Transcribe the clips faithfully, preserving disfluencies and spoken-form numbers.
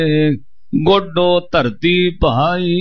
गोडो धरती भाई,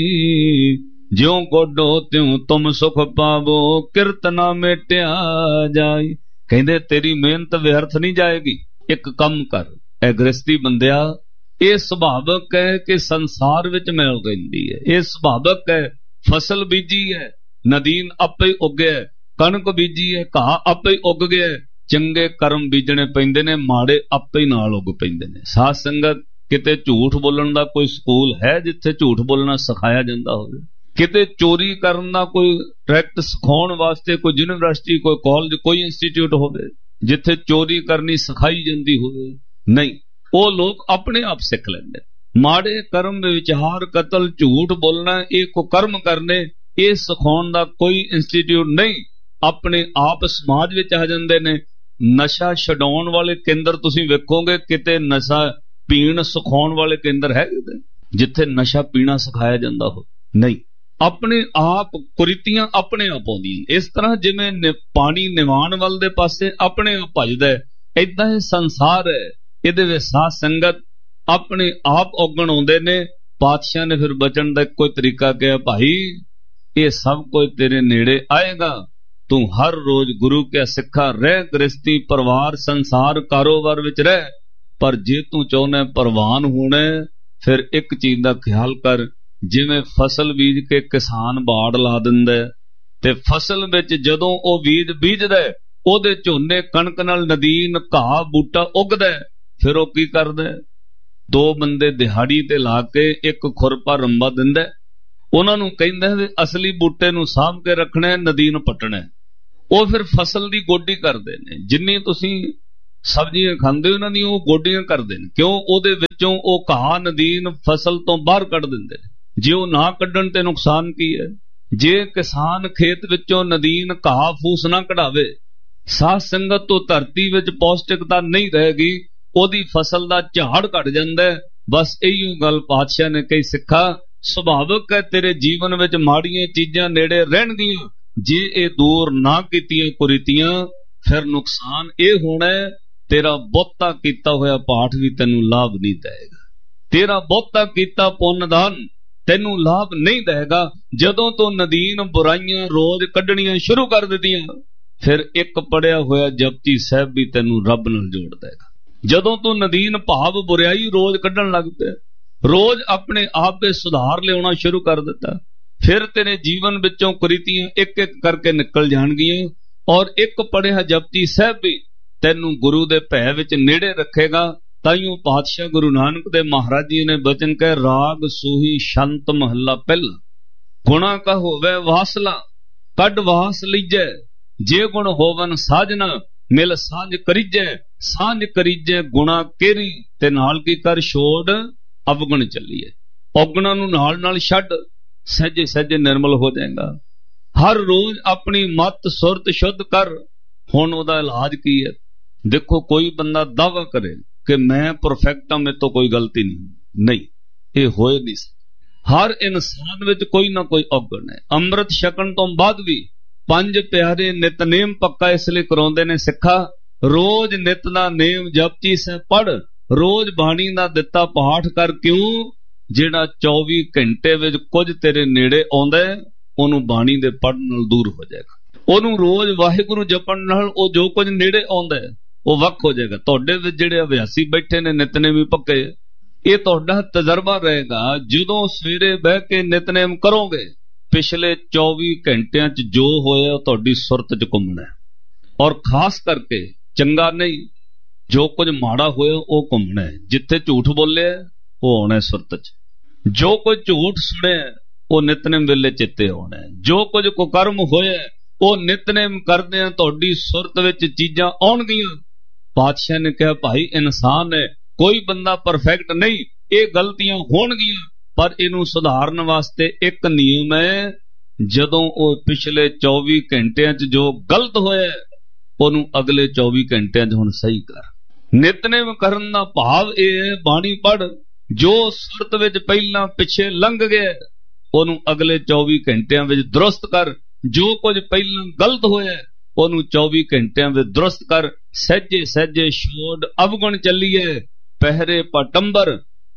ज्यों गोडो त्यों तुम सुख पावो, किरत ना मेटिया जाई। कहंदे तेरी मेहनत व्यर्थ नहीं जाएगी। एक कम कर, ए गृहस्थी बंदिया, ये सुभावक है कि संसार विच मैल रहिंदी है। ये सुभावक है, फसल बीजी है, नदीन आपे ही उगे, कणक बीजी है, घाह आपे ही उग गया। चंगे कर्म बीजने पैंदे ने, माड़े आपे ही नाल उग पैंदे ने। साध संगत, किते झूठ बोलण दा कोई स्कूल है जिथे झूठ बोलना सिखाया जाता होवे? किते चोरी करन दा कोई डायरेक्ट सिखाउण वास्ते कोई यूनिवर्सिटी, कोई कॉलेज, कोई इंस्टीट्यूट होवे जिथे चोरी करनी सिखाई जाती होवे? नहीं, वो लोग अपने आप सीख लेंदे। माड़े कर्म, विचार, कतल, झूठ बोलना, ये को कर्म करने, ये सिखाउण दा कोई इंस्टीट्यूट नहीं, अपने आप समाज विच आ जांदे ने। नशा छडाउण वाले केंद्र तुसीं वेखोगे, किते नशा पीण सिखाउण वाले केंद्र है जिथे नशा पीना सिखाया जाता हो? नहीं, अपने आप कुरीतियां अपने आप आउंदियां। इस तरह जिवें ने पानी निवाण वाल दे पासे अपने आप भजदा है, इदां ही संसार है। इहदे विच साध संगत अपने आप उगण आउंदे ने। पातशाह ने फिर बचन दा कोई तरीका कहा, भाई ये सब कुछ तेरे नेड़े आएगा, तू हर रोज गुरु के सिक्खा रह, गृहस्थी, परिवार, संसार, कारोबार विच रह। पर जे तू चाहना परवान होना, फिर एक चीज का ख्याल कर, जिवें फसल बीज के किसान बाड़ ला दिंदा है, ते फसल विच जदों ओ बीज बीजदा है, ओदे झोने कणक नाल नदीन घाह बूटा उगदा है, फिर ओ की करदा है? दो बंदे दिहाड़ी ते ला के एक खुरपा रंबा दिंदा है, उन्हां नूं कहंदा है असली बूटे नूं साਂਭ के रखना है, नदीन पटना है। ਉਹ फिर फसल की गोडी करते हैं। जिन्नी तुसीं सब्जियां खांदे हो, उन्हां दी ਉਹ गोडियां करते हैं। क्यों? ਉਹਦੇ ਵਿੱਚੋਂ ਉਹ ਘਾਹ नदीन फसल तो बाहर कढ़ दिंदे ने। जे ਉਹ ना कढ़ण ते नुकसान की है? जे किसान खेत विचों नदीन घाह फूस ना कढ़ावे, साध संगत तो धरती विच पौष्टिकता नहीं रहेगी, ਉਹਦੀ फसल दा झाड़ घट जांदा है। बस इही गल पातशाह ने कही, सिक्खा सुभावक है तेरे जीवन विच माड़ियां चीजां नेड़े रहणगियां, जे ये दूर ना कीतियां कुरीतियां, फिर नुकसान ये होना है, तेरा बहुता कीता होया पाठ भी तेनू लाभ नहीं देगा, तेरा बहुता कीता पुण्यदान तेनू लाभ नहीं देगा। जदों तो नदीन बुराइयां रोज कढ़नियां शुरू कर दित्तियां, फिर एक पढ़िया होया जपजी साहिब भी तेनू रब नाल जोड़ देगा। जदों तो नदीन भाव बुराई रोज कढ़न लग पे, रोज अपने आप में सुधार लियाना शुरू कर दिता, फिर तेरे जीवन विचों कुरीतियां एक एक करके निकल जाणगियां। और एक पढ़िया जपजी साहिब भी तैनू गुरु दे भै विच नेड़े रखेगा। ताइयों पातशाह गुरु नानक देव महाराज जी ने बचन कहे, राग सूही शंत महला पहला, गुणा का होवे वासला कड वास लीजै, जे गुण होवन साजना मिल सांझ करीजै, सांझ करीजै गुणा केरी, ते नाल की कर छोड़ अवगुण चलीए। औगुणा नू नाल नाल छड्ड, सहजे सहजे निर्मल हो जाएगा। हर रोज अपनी मत सुरत शुद्ध कर। हुण ओहदा इलाज की है? देखो, कोई बंदा दावा करे कि मैं परफेक्ट हां, मेरे तो कोई गलती नहीं, नहीं, ये हो नहीं सकता। हर इंसान विच कोई ना कोई औगण है। अमृत छकण तो बाद भी पंज प्यारे नितनेम पक्का इसलिए कराउंदे ने, सिक्खा रोज नित दा नेम जपजी साहिब पढ़, रोज बाणी दा दिता पाठ कर। क्यों? ਜਿਹੜਾ चौबी घंटे विच कुछ तेरे नेड़े आउंदा है, ਉਹਨੂੰ ਬਾਣੀ ਦੇ ਪੜਨ ਨਾਲ ਦੂਰ ਹੋ ਜਾਏਗਾ। ਉਹਨੂੰ ਰੋਜ਼ ਵਾਹਿਗੁਰੂ ਜਪਣ ਨਾਲ ਉਹ ਜੋ ਕੁਝ ਨੇੜੇ ਆਉਂਦਾ ਹੈ ਉਹ ਵੱਖ ਹੋ ਜਾਏਗਾ। ਤੁਹਾਡੇ ਵਿੱਚ ਜਿਹੜੇ ਅਭਿਆਸੀ ਬੈਠੇ ਨੇ ਨਿਤਨੇਮੀ ਪੱਕੇ, ਇਹ ਤੁਹਾਡਾ ਤਜਰਬਾ ਰਹੇਗਾ। ਜਦੋਂ ਸਵੇਰੇ ਬਹਿ ਕੇ ਨਿਤਨੇਮ ਕਰੋਗੇ, ਪਿਛਲੇ चौबी ਘੰਟਿਆਂ 'ਚ ਜੋ ਹੋਇਆ ਉਹ ਤੁਹਾਡੀ ਸੁਰਤ 'ਚ ਘੁੰਮਣਾ ਹੈ। ਔਰ ਖਾਸ ਕਰਕੇ ਚੰਗਾ ਨਹੀਂ, ਜੋ ਕੁਝ ਮਾੜਾ ਹੋਇਆ ਉਹ ਘੁੰਮਣਾ ਹੈ। ਜਿੱਥੇ ਝੂਠ ਬੋਲਿਆ ਉਹ ਆਉਣਾ ਸੁਰਤ 'ਚ, जो कुछ झूठ सुनिया वो नितनेम वेले चित्ते आना है। जो कुछ कुकर्म होया वो नितनेम करदे तुहाडी सुरत विच चीजां आउणगियां। पातशाह ने कहा, भाई इंसान है, कोई बंदा परफेक्ट नहीं, ये गलतियां होणगियां, पर इनू सुधारन वास्ते एक नियम है। जदों वो पिछले चौबी घंटियां च जो गलत होया ओनू अगले चौबी घंटियां च हुण सही कर। नितनेम करन दा भाव ये है, बाणी पढ़, जो सुरत विच पहला पिछे लंघ गया ओनू अगले चौबी घंटियां विच दुरुस्त कर। जो कुछ पहला गलत होया ओनू चौबी घंटियां विच दुरुस्त कर। सहजे सहजे छोड़ अवगुण चलीए, पहरे पटंबर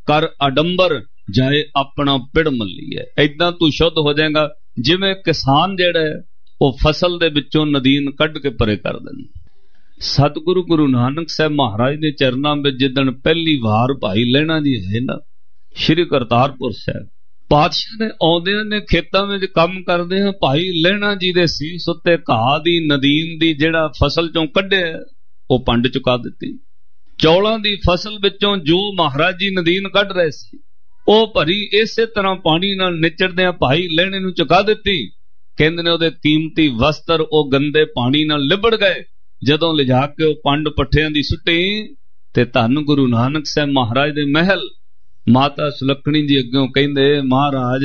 कर आडंबर जाए अपना पिड़ मल्लीए। ऐदां तू शुद्ध हो जाएगा जिवें किसान जिहड़ा है वो फसल दे विचों नदीन कढ के परे कर दिंदा। सतगुरु गुरु नानक साहब महाराज के चरणों में जिदन पहली बार भाई लहणा जी है ना श्री करतारपुर साहब पातशाह ने आउंदियां ने खेतां में काम करदे हैं भाई लहणा जी दे सीस उत्ते घाह दी नदीन दी जिहड़ा फसल चों कढिया वो पंड चुका दित्ती। चौलां दी फसल विचों जो महाराज जी नदीन कढ रहे सी वो भरी इसे तरह पानी नाल निचड़दियां भाई लहणे नूं चुका दित्ती। कहंदे ने उहदे कीमती वस्त्र वो गंदे पानी नाल लिबड़ गए। जदों लिजा के पंड पट्ठियां दी सुट्टी ते धन गुरु नानक साहब महाराज दे महल माता सुलखणी जी अग्गों कहंदे महाराज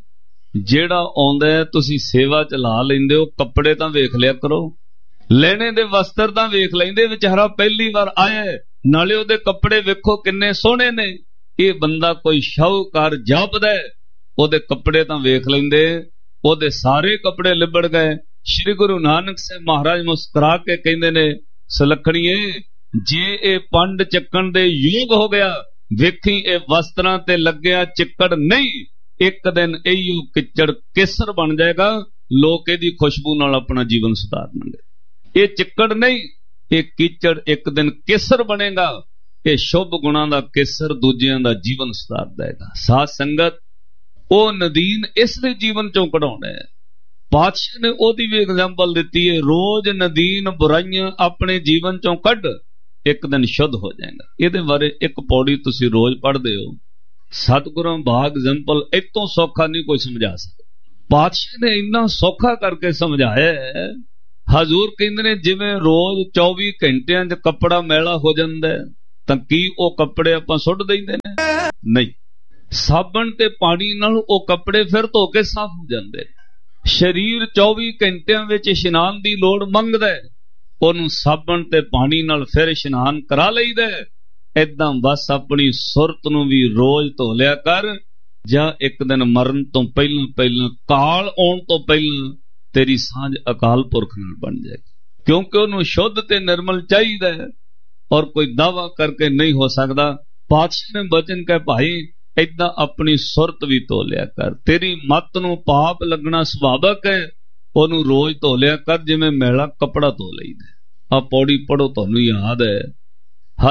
जेड़ा आउंदा तुसीं सेवा च ला लैंदे हो कपड़े तां वेख लिया करो, लैणे दे वस्त्र तां वेख लैंदे, विचारा पहली बार आया नाले ओहदे कपड़े वेखो किन्ने सोहणे ने। ये बंदा कोई शाहूकार जापदा है ओहदे कपड़े तां वेख लैंदे, ओहदे सारे कपड़े लिबड़ गए। श्री गुरु नानक साहब महाराज मुस्कुरा के कहंदे ने सुलखणीए जे ए पंड चक्कण दे योग हो गया वेखी ए वस्त्रां ते लग्या चिक्कड़ नहीं, एक दिन इहो किचड़ केसर बन जाएगा, लोग इहदी खुशबू नाल अपना जीवन सुधारनगे। ये चिक्कड़ नहीं ये कीचड़ एक दिन केसर बनेगा। ये शुभ गुणां दा केसर दूजियां दा जीवन सुधार देगा। साध संगत ओ नदीन इसलिए जीवन चों कढाउणा है। पातशाह ने ओदी भी एग्जाम्पल दी है, रोज नदीन बुराइयां अपने जीवन चों कढ एक दिन शुद्ध हो जाएगा। ये बारे एक पौड़ी तुसी रोज पढ़ते हो। सतगुरु भाग एग्जाम्पल इतों सौखा नहीं कोई समझा सकता। पातशाह ने इन्ना सौखा करके समझाया है। हजूर कहते ने जिवें रोज चौबी घंटिया च कपड़ा मैला हो जाता है तां की वो कपड़े आपां सुट देंदे ने? नहीं, साबण ते पानी नाल वो कपड़े फिर धो के साफ हो जाते। शरीर चौबी घंटिया विच इशनान की लोड़ मंगदा है, ओनू साबण ते पानी नाल फिर इशनान करा लईदा है। ऐदां बस अपनी सुरत नूं भी रोज धो लिया कर, जां एक दिन मरण तो पहला पहला काल आउण तो पहला तेरी सांझ अकाल पुरख नाल बन जाएगी, क्योंकि ओनू शुद्ध ते निर्मल चाहिदा है और कोई दावा करके नहीं हो सकता। पातशाह ने बचन कह भाई ऐदा अपनी सुरत भी धो लिया कर, तेरी मत नूं पाप लगना सुभावक है, ओनू रोज धो लिया कर जिवें मैला कपड़ा धो लईदा। आ पौड़ी पढ़ो तुहानूं याद है।